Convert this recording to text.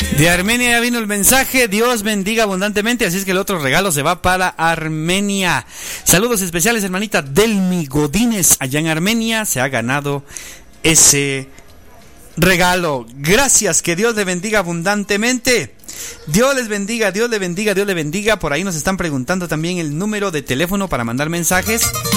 De Armenia ya vino el mensaje. Dios bendiga abundantemente. Así es que el otro regalo se va para Armenia. Saludos especiales, hermanita Delmi Godínez. Allá en Armenia se ha ganado ese regalo. Gracias, que Dios le bendiga abundantemente. Dios les bendiga, Dios le bendiga, Dios le bendiga. Por ahí nos están preguntando también el número de teléfono para mandar mensajes.